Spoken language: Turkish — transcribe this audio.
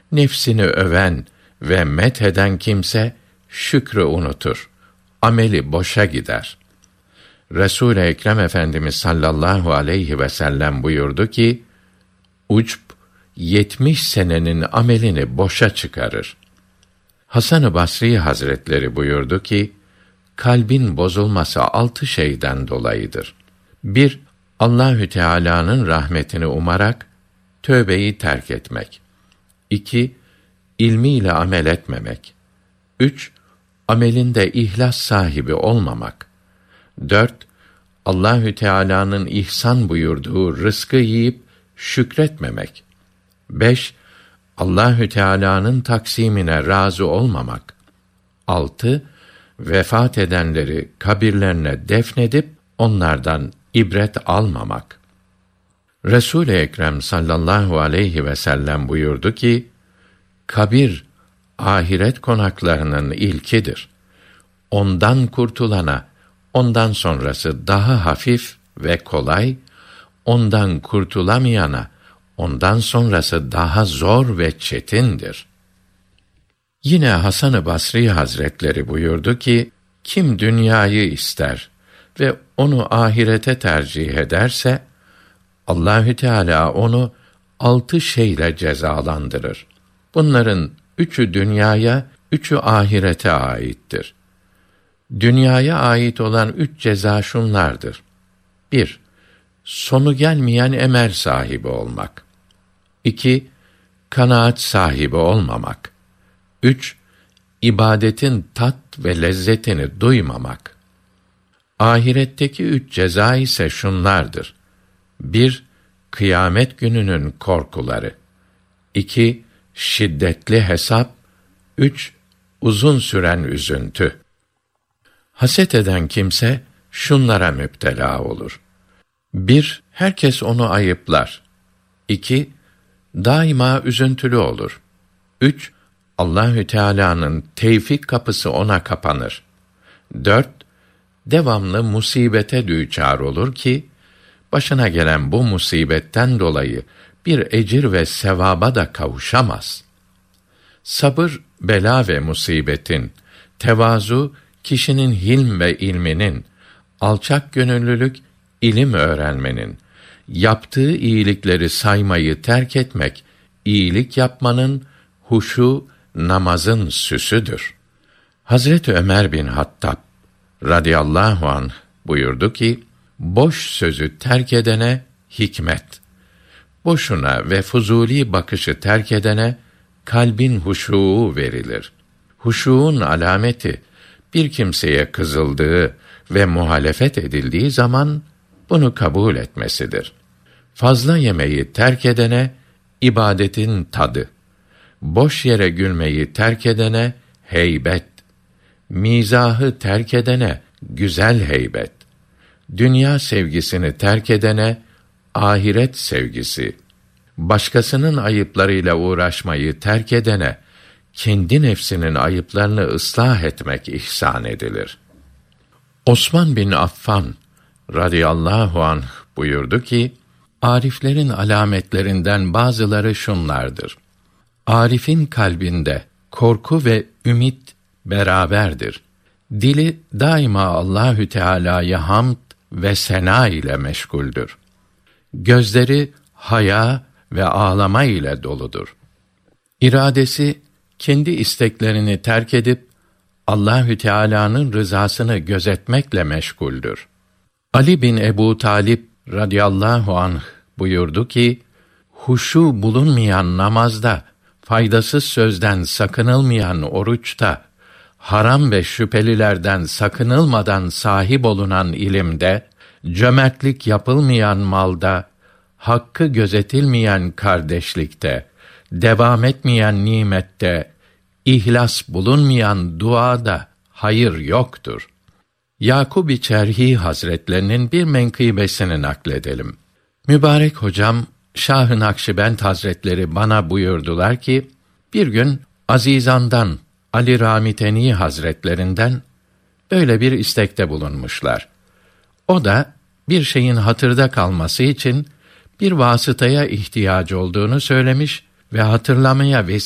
Nefsini öven ve metheden kimse şükrü unutur. Ameli boşa gider. Resul-i Ekrem Efendimiz sallallahu aleyhi ve sellem buyurdu ki, ucb 70 senenin amelini boşa çıkarır. Hasan-ı Basri Hazretleri buyurdu ki, kalbin bozulması 6 şeyden dolayıdır. 1. Allahü Teala'nın rahmetini umarak tövbeyi terk etmek. 2. İlmiyle amel etmemek. 3. Amelinde ihlas sahibi olmamak. 4. Allahü Teala'nın ihsan buyurduğu rızkı yiyip şükretmemek. 5. Allahü Teala'nın taksimine razı olmamak. 6. Vefat edenleri kabirlerine defnedip onlardan ibret almamak. Resul-i Ekrem sallallahu aleyhi ve sellem buyurdu ki, kabir ahiret konaklarının ilkidir. Ondan kurtulana ondan sonrası daha hafif ve kolay, ondan kurtulamayana ondan sonrası daha zor ve çetindir. Yine Hasan-ı Basri Hazretleri buyurdu ki, kim dünyayı ister ve onu ahirete tercih ederse, Allahü Teala onu 6 şeyle cezalandırır. Bunların 3'ü dünyaya, 3'ü ahirete aittir. Dünyaya ait olan 3 ceza şunlardır. 1. Sonu gelmeyen emel sahibi olmak. 2. Kanaat sahibi olmamak. 3. İbadetin tat ve lezzetini duymamak. Ahiretteki 3 ceza ise şunlardır. 1. Kıyamet gününün korkuları. 2. Şiddetli hesap. 3. Uzun süren üzüntü. Haset eden kimse şunlara müptela olur. 1. Herkes onu ayıplar. 2. Daima üzüntülü olur. 3. Allahü Teala'nın tevfik kapısı ona kapanır. 4. Devamlı musibete düçar olur ki, başına gelen bu musibetten dolayı bir ecir ve sevaba da kavuşamaz. Sabır, bela ve musibetin, tevazu, kişinin hilm ve ilminin, alçak gönüllülük, ilim öğrenmenin, yaptığı iyilikleri saymayı terk etmek, iyilik yapmanın, huşu, namazın süsüdür. Hazreti Ömer bin Hattab radıyallahu anh buyurdu ki, boş sözü terk edene hikmet, boşuna ve fuzuli bakışı terk edene kalbin huşûu verilir. Huşû'un alameti, bir kimseye kızıldığı ve muhalefet edildiği zaman bunu kabul etmesidir. Fazla yemeyi terk edene ibadetin tadı, boş yere gülmeyi terk edene heybet, mizahı terk edene güzel heybet, dünya sevgisini terk edene ahiret sevgisi, başkasının ayıplarıyla uğraşmayı terk edene kendi nefsinin ayıplarını ıslah etmek ihsan edilir. Osman bin Affan radıyallahu anh buyurdu ki, ariflerin alametlerinden bazıları şunlardır. Arifin kalbinde korku ve ümit beraberdir. Dili daima Allahü Teala'ya hamd ve sena ile meşguldür. Gözleri haya ve ağlama ile doludur. İradesi kendi isteklerini terk edip Allahü Teala'nın rızasını gözetmekle meşguldür. Ali bin Ebu Talip radıyallahu anh buyurdu ki, huşu bulunmayan namazda, faydasız sözden sakınılmayan oruçta, haram ve şüphelilerden sakınılmadan sahip olunan ilimde, cömertlik yapılmayan malda, hakkı gözetilmeyen kardeşlikte, devam etmeyen nimette, ihlas bulunmayan duada hayır yoktur. Yakub-i Çerhi Hazretlerinin bir menkıbesini nakledelim. Mübarek hocam Şah-ı Nakşibend Hazretleri bana buyurdular ki, bir gün Azizan'dan Ali Ramiteni Hazretlerinden böyle bir istekte bulunmuşlar. O da bir şeyin hatırda kalması için bir vasıtaya ihtiyacı olduğunu söylemiş ve hatırlamaya vesile